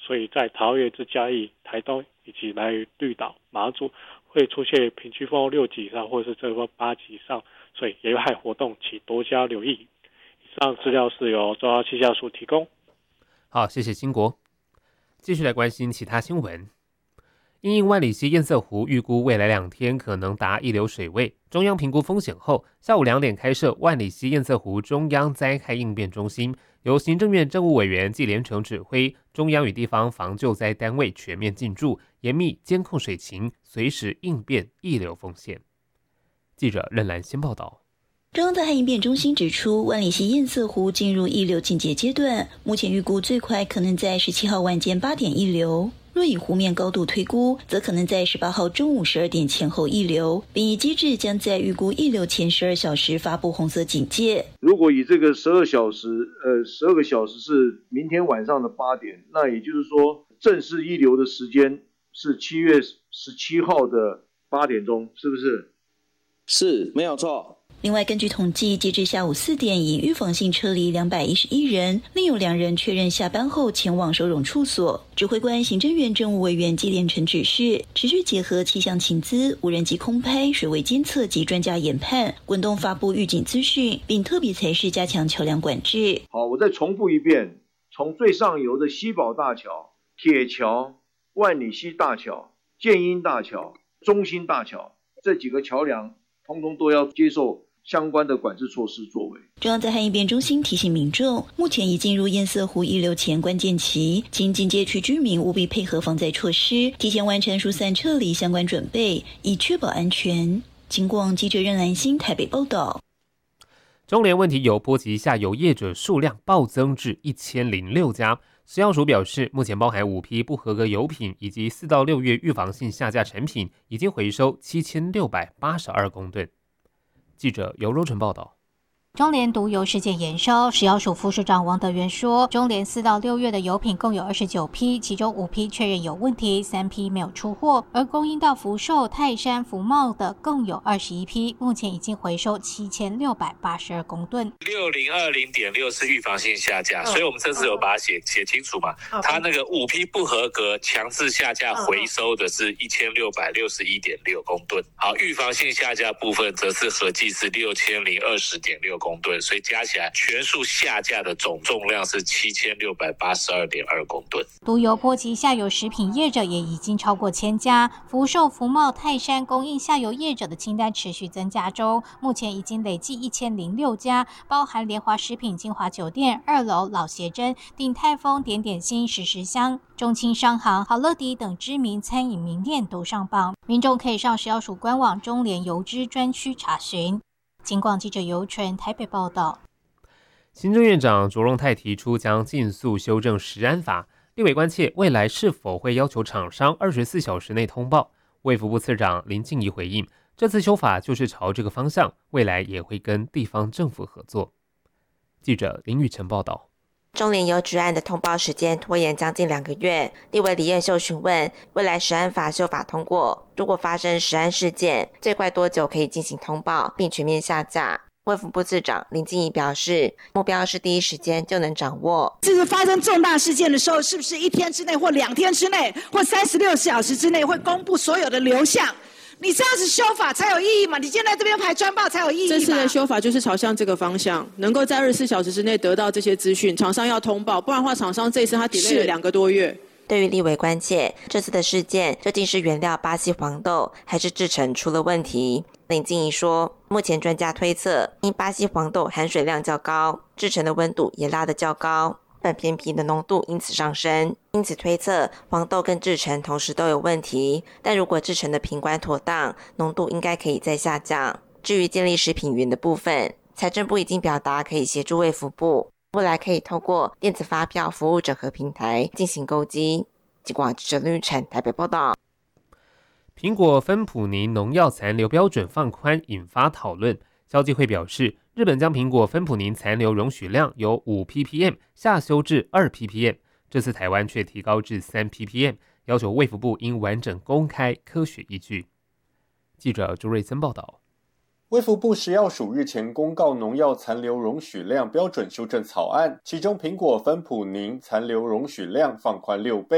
所以在桃园至嘉义、台东以及来绿岛、马祖会出现平均风6级以上或者是阵风8级以上，所以沿海活动请多加留意。以上资料是由中央气象署提供。 好，谢谢兴国。继续来关心其他新闻。因应万里溪堰塞湖预估未来2天可能达溢流水位，中央评估风险后，下午2点开设万里溪堰塞湖中央灾害应变中心，由行政院政务委员纪连成指挥，中央与地方防救灾单位全面进驻，严密监控水情，随时应变溢流风险。记者任兰先报道。 中央灾害应变中心指出，万里溪堰塞湖进入溢流警戒阶段，目前预估最快可能在17号晚间8点溢流。若以湖面高度推估，则可能在18号中午12点前后溢流，并以机制将在预估溢流前12小时发布红色警戒。 如果以这个12个小时是明天晚上的8点，那也就是说正式溢流的时间是7月17号的8点钟，是不是？ 是，没有错。 另外，根据统计，截至下午4点，已预防性撤离211人，另有2人确认下班后前往收容处所。指挥官、行政院政务委员纪连成指示，持续结合气象情资、无人机空拍、水位监测及专家研判，滚动发布预警资讯，并特别裁示加强桥梁管制。 好，我再重复一遍，从最上游的西宝大桥、铁桥、万里溪大桥、建英大桥、中兴大桥这几个桥梁，通通都要接受相关的管制措施作为。 中央灾害应变中心提醒民众，目前已进入堰塞湖溢流前关键期，请警戒区居民务必配合防灾措施，提前完成疏散撤离相关准备，以确保安全。警广记者任兰心台北报道。 中联问题油波及下游业者数量暴增至1006家。食药署表示，目前包含5批不合格油品以及4到6月预防性下架产品，已经回收7682公吨。记者尤柔成报道。 中联毒油事件延烧，食药署副署长王德元说，中联4到6月的油品共有29批，其中5批确认有问题，3批没有出货，而供应到福寿、泰山、福茂的共有21批，目前已经回收7682公吨。 6020.6是预防性下架，所以我们这次有把它写清楚嘛。它那个5批不合格强制下架回收的是1661.6公吨。好，预防性下架部分则是合计是6020.6公吨，所以加起来全数下架的总重量是7682.2公吨。 毒油波及下游食品业者也已经超过1000家，福寿、福茂、泰山供应下游业者的清单持续增加中，目前已经累计1006家，包含联华食品、金华酒店、2楼老协珍、鼎泰丰、点点心、时香、中清商行、好乐迪等知名餐饮名店都上榜。民众可以上食药署官网中联油脂专区查询。警广记者尤纯台北报道。 行政院长卓荣泰提出将尽速修正食安法，立委关切未来是否会要求厂商24小时内通报。卫福部次长林静怡回应，这次修法就是朝这个方向，未来也会跟地方政府合作。记者林宇成报道。 中联邮局案的通报时间拖延将近2个月，立委李彦秀询问，未来食安法修法通过，如果发生食安事件，最快多久可以进行通报并全面下架？卫福部次长林静怡表示，目标是第一时间就能掌握。 这个发生重大事件的时候，是不是1天之内或2天之内或36小时之内会公布所有的流向？你这样子修法才有意义嘛？你现在这边排专报才有意义嘛？ 这次的修法就是朝向这个方向，能够在24小时之内得到这些资讯，厂商要通报，不然的话厂商这一次他 delay 了2个多月。 对于立委关切，这次的事件究竟是原料巴西黄豆还是制程出了问题？林静怡说，目前专家推测，因巴西黄豆含水量较高，制程的温度也拉得较高，本片皮的浓度因此上升，因此推测黄豆跟制程同时都有问题，但如果制程的品管妥当，浓度应该可以再下降。至于建立食品源的部分，财政部已经表达可以协助卫福部，未来可以透过电子发票服务整合平台进行购机。警广记者林玉婵台北报道。 苹果芬普尼农药残留标准放宽引发讨论，消基会表示，日本将苹果芬普尼残留容许量由5 ppm 下修至2 ppm， 这次台湾却提高至3 ppm， 要求卫福部应完整公开科学依据。记者朱瑞森报道。 卫福部食药署日前公告农药残留容许量标准修正草案，其中苹果芬普宁残留容许量放宽6倍。